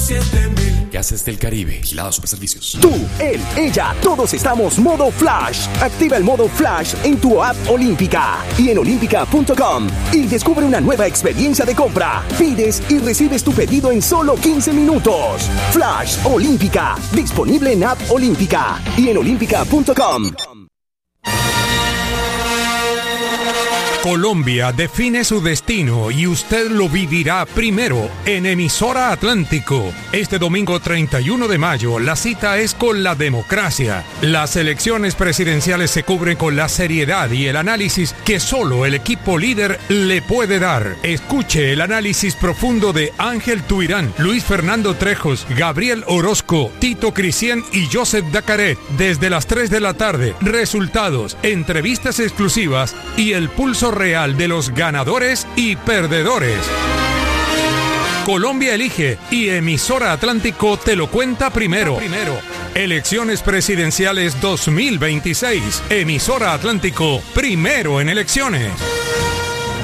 Gases del Caribe, Vigilado Superservicios. Tú, él, ella, todos estamos modo Flash. Activa el modo Flash en tu app Olímpica y en olímpica.com y descubre una nueva experiencia de compra. Pides y recibes tu pedido en solo 15 minutos. Flash Olímpica, disponible en app Olímpica y en olímpica.com. Colombia define su destino y usted lo vivirá primero en Emisora Atlántico. Este domingo 31 de mayo, la cita es con la democracia. Las elecciones presidenciales se cubren con la seriedad y el análisis que solo el equipo líder le puede dar. Escuche el análisis profundo de Ángel Tuirán, Luis Fernando Trejos, Gabriel Orozco, Tito Cristian y Joseph Dacaret desde las 3 de la tarde. Resultados, entrevistas exclusivas y el pulso real de los ganadores y perdedores. Colombia elige y Emisora Atlántico te lo cuenta primero. Elecciones presidenciales 2026. Emisora Atlántico, primero en elecciones.